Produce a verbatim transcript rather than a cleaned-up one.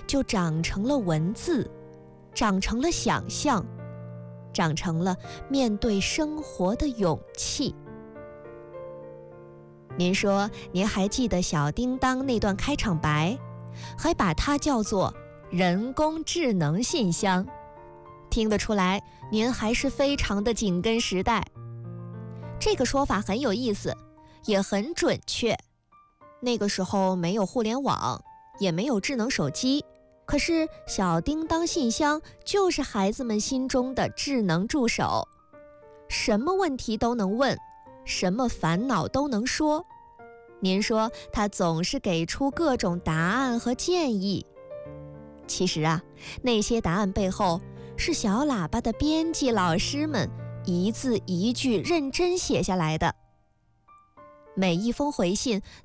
就长成了文字，长成了想象，长成了面对生活的勇气。您说您还记得小叮当那段开场白，还把它叫做人工智能信箱，听得出来您还是非常的紧跟时代。这个说法很有意思，也很准确。那个时候没有互联网，也没有智能手机，可是小叮当信箱就是孩子们心中的智能助手，什么问题都能问，什么烦恼都能说。您说他总是给出各种答案和建议。其实啊，那些答案背后是小喇叭的编辑老师们一字一句认真写下来的。每一封回信